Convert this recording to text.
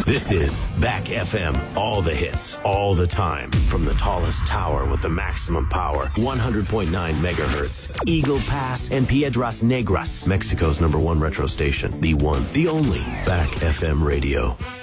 This is Back FM. All the hits, all the time. From the tallest tower with the maximum power, 100.9 megahertz. Eagle Pass and Piedras Negras. Mexico's #1 retro station. The one, the only. Back FM radio.